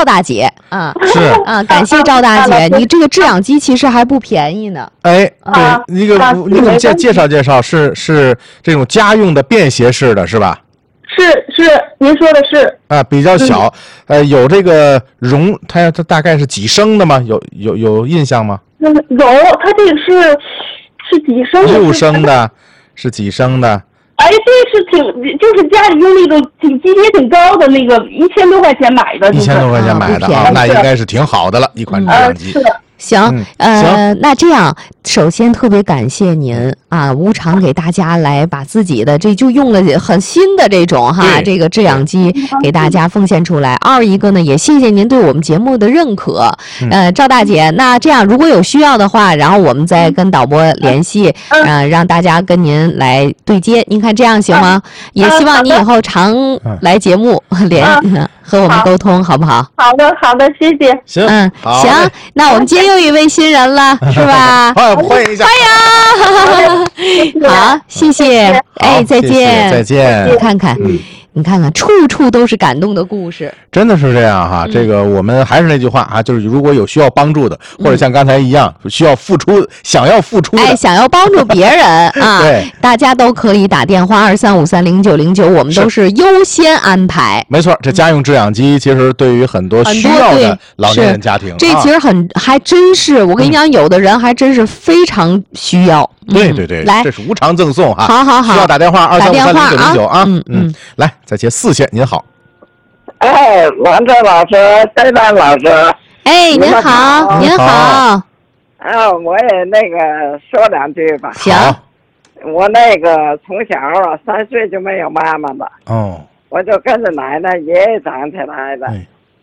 大姐啊， 是啊，感谢赵大姐，你这个制氧机其实还不便宜呢。 哎，对，你给我们介绍介绍，是这种家用的便携式的是吧？ 是，您说的是啊，比较小，有这个容，它大概是几升的吗？有印象吗？ 有，它这个是几升的 ？6升的，是几升的？ 哎，这是就是家里用那种级别挺高的那个1000多块钱买的 ，1000多块钱买的啊，那应该是挺好的了，一款制氧机。 行， 行， 那这样，首先特别感谢您啊，无偿给大家来把自己的这就用了很新的这种哈，这个制氧机给大家奉献出来。二一个呢，也谢谢您对我们节目的认可。赵大姐，那这样如果有需要的话，然后我们再跟导播联系，让大家跟您来对接。您看这样行吗？也希望你以后常来节目和我们沟通，好不好？ 好的，谢谢。 行， 行，那我们今天又一位新人了，是吧？ 欢迎一下， 欢迎！好，谢谢，哎，再见， 再见。 你看看，处处都是感动的故事， 真的是这样哈。这个我们还是那句话啊，就是如果有需要帮助的，或者像刚才一样需要付出、想要付出的， 想要帮助别人啊， 对， 大家都可以打电话23530909，我们都是优先安排。 没错，这家用制氧机其实对于很多需要的老年人家庭， 这其实还真是，我跟你讲，有的人还真是非常需要。 对， 来， 这是无偿赠送哈。 好， 需要打电话23530909啊。来，再接4线，您好。 哎，王哲老师，戴丹老师。 哎，您好，您好。 啊，我也那个说两句吧。 行。 我那个从小3岁就没有妈妈了。 哦。 我就跟着奶奶、爷爷长起来的。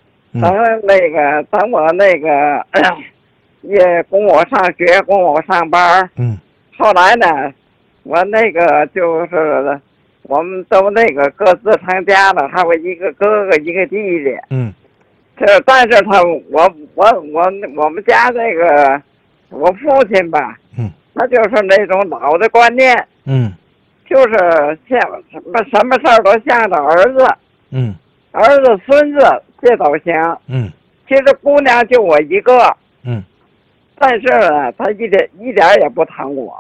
等我那个也供我上学，供我上班。后来呢，我那个就是我们都那个各自成家了，还有一个哥哥一个弟弟。但是我们家这个我父亲吧，他就是那种老的观念，就是像什么事儿都向着儿子，儿子孙子这都行，其实姑娘就我一个，但是呢，他一点也不疼我。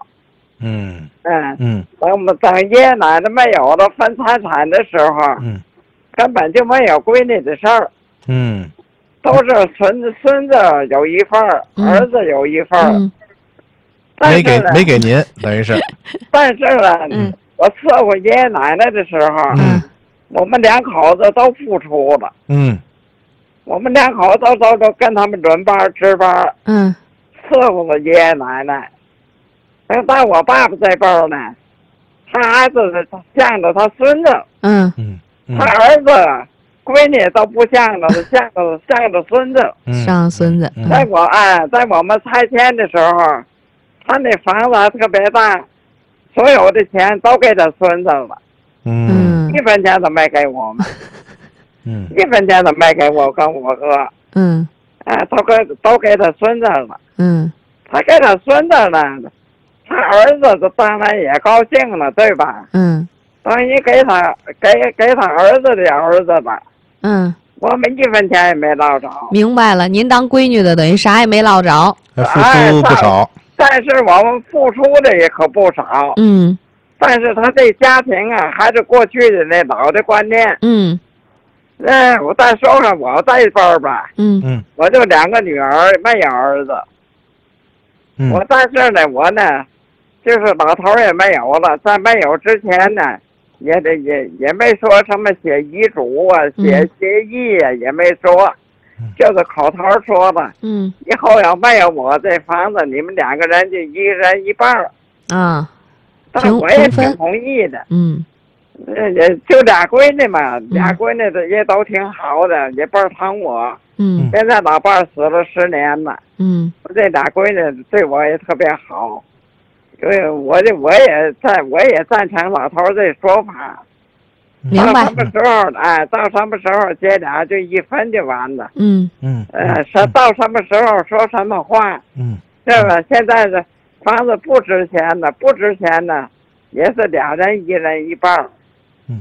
等爷爷奶奶没有了分财产的时候，根本就没有闺女的事儿，都是孙子有一份儿，儿子有一份儿， 没给您，等于是。 但是呢，我伺候爷爷奶奶的时候，我们两口子都付出了，我们两口子都跟他们轮班值班，伺候了爷爷奶奶。但我爸爸这辈儿呢，他孩子向着他孙子，他儿子闺女都不向着，向着孙子， 上孙子。 在我们拆迁的时候，他那房子还特别大，所有的钱都给他孙子了，一分钱都没给我们，一分钱都没给我跟我哥，都给他孙子了，他给他孙子了。他儿子当然也高兴了，对吧？等于给他儿子的儿子吧。我们一分钱也没捞着。 明白了，您当闺女的等于啥也没捞着， 付出不少。 但是我们付出的也可不少。但是他这家庭啊，还是过去的那老的观念。我再说说我这一辈儿吧。我就2个女儿，没有儿子。但是呢，我呢。就是老头也没有了，在没有之前呢，也没说什么写遗嘱啊、写协议啊，也没说，就是口头说的。以后要没有我这房子，你们2个人就一人一半啊。 但我也挺同意的。也就俩闺女嘛，俩闺女的也都挺好的，也倍儿疼我。现在老伴死了10年了。我这俩闺女对我也特别好。因为我也赞成老头这说法， 明白。 到什么时候到什么时候姐俩就一分就完了。到什么时候说什么话，是吧？现在的房子不值钱的，也是2人一人一半。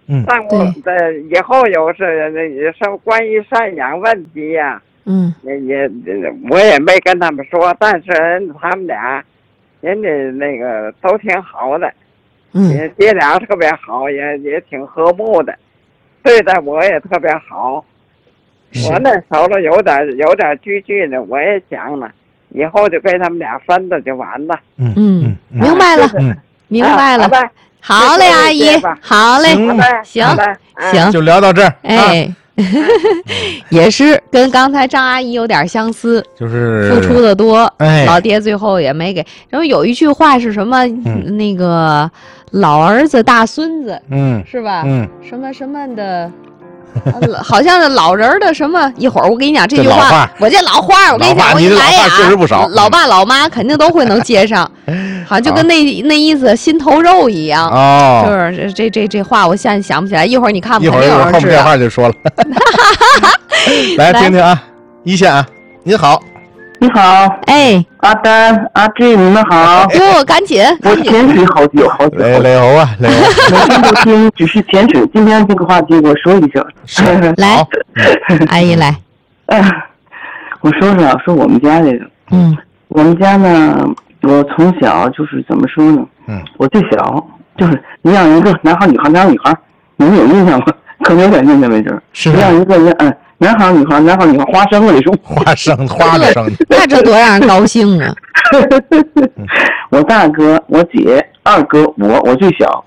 但我以后有是关于赡养问题呀，我也没跟他们说，但是他们俩，人家那个都挺好的，姐俩特别好，也挺和睦的，对待我也特别好。我那手里有点积蓄呢，我也想了，以后就给他们俩分了就完了。 明白了，明白了。好嘞，阿姨，好嘞，行， 就聊到这儿。 哎，也是跟刚才张阿姨有点相似， 就是付出的多，老爹最后也没给。然后有一句话是什么？那个老儿子大孙子，是吧？什么什么的。好像是老人的什么，一会儿我跟你讲这句话，我这老话我跟你讲，我一来呀， 确实不少， 老爸老妈肯定都会能接上，好像就跟那意思心头肉一样，就是这话我现在想不起来，一会儿你看不， 一会儿后面电话就说了，来听听啊，一线啊，你好。 你好， 哎， 阿丹、阿志，你们好。 哟，赶紧！ 我潜水好久。 雷猴啊，雷猴， 每天都听，只是潜水。今天这个话题我说一下。 来，阿姨来。 我说我们家这个。我们家呢，我从小就是怎么说呢？我最小就是你让一个男孩女孩，你们有印象吗？可能有点印象没准。 是。 让一个人男孩女孩，花生了这种。 花生， 那这多让人高兴啊！ 我大哥、我姐、二哥，我最小。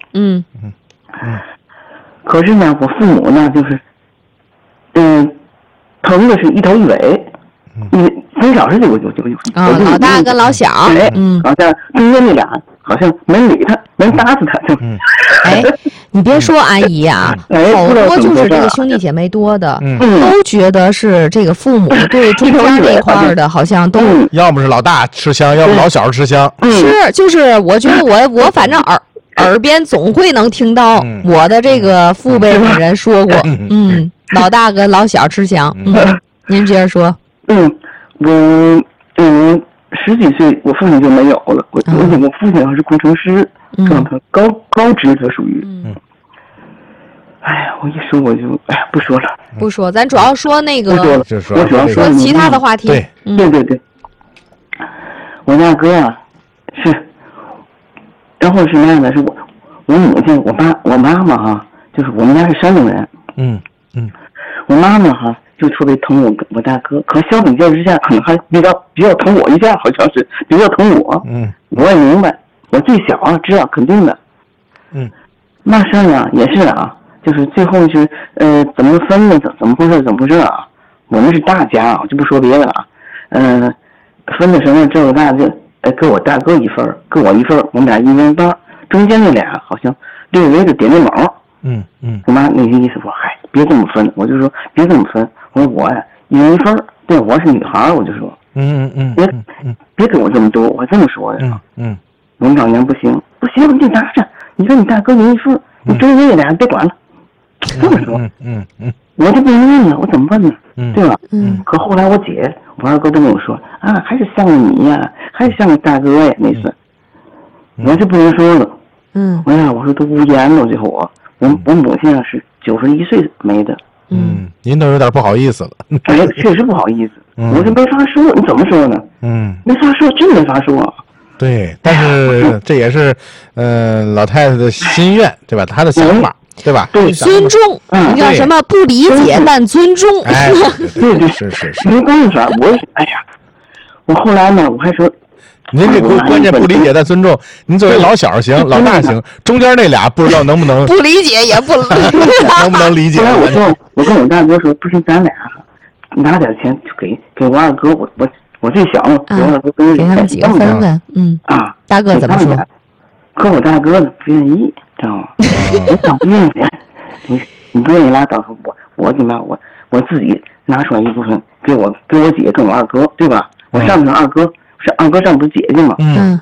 可是呢，我父母呢，就是，疼的是一头一尾。从小是就老大跟老小。 好像中间那俩好像没理他，没搭死他。 你别说阿姨啊，好多就是这个兄弟姐妹多的，都觉得是这个父母对中间这块的，好像都要么是老大吃香，要么老小吃香。 就是我觉得我反正耳边总会能听到我的这个父辈的人说过，老大跟老小吃香。您接着说。 我10几岁，我父亲就没有了。我父亲要是工程师，高职的属于。哎呀，我一说我就不说了。 不说，咱主要说那个， 我主要说其他的话题。 对。我大哥啊，是，然后是那样的，是我母亲，我妈妈哈，就是我们家是山东人。我妈妈哈。就特别疼我大哥，可相比较之下，可能还比较疼我一下，好像是比较疼我。我也明白，我最小啊，知道肯定的。那事儿啊，也是啊，就是最后是怎么分的，怎么回事啊？我们是大家啊，就不说别的了。分的什么？这我大就给我大哥一份，给我一份，我们俩1人半，中间那俩好像略微的点毛。我妈那个意思说，别这么分，我就说别这么分。我说我呀，1人1份，对，我是女孩，我就说，别给我这么多，我这么说的。我们老娘不行，你就拿着，你说你大哥您1份，你中间那俩别管了，这么说。我就不能问了，我怎么问呢？对吧？可后来我姐、我二哥都跟我说啊，还是像个你呀，还是像个大哥呀，那是，我就不能说了。我说都无言了，最后我母亲啊是91岁没的。 您都有点不好意思了。 确实不好意思。我就没法说，你怎么说呢？没法说，真没法说。 对，但是这也是老太太的心愿，对吧？她的想法，对吧？ 对， 尊重，你叫什么？不理解但尊重。 对， 是， 没办法，我后来呢，我还说。 您这关键不理解但尊重，您作为老小行，老大行，中间那俩不知道能不能不理解也不能不能理解？ 我跟我大哥说，不行，咱俩拿点钱就给我二哥，我最小嘛，给我二哥给他们几个分分。大哥怎么说？ 可我大哥呢不愿意，知道吗？我早不愿意，你不愿意拉倒，我你妈我自己拿出来一部分给我姐跟我二哥，对吧？我上不上二哥？是二哥上不是姐姐吗？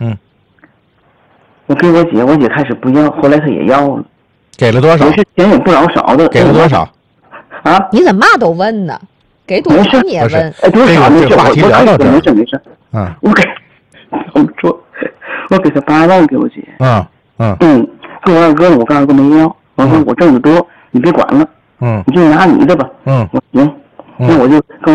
我给我姐开始不要，后来她也要了。 给了多少？ 我是钱也不老少的。 给了多少？ 啊？ 你怎么嘛都问呢？给多少你也问？ 多少？ 这个话题聊到这儿。 没事。我给他8万给我姐。给我二哥呢，我跟二哥没要。我说我挣得多， 你别管了，你就拿你的吧。 我行，那我就跟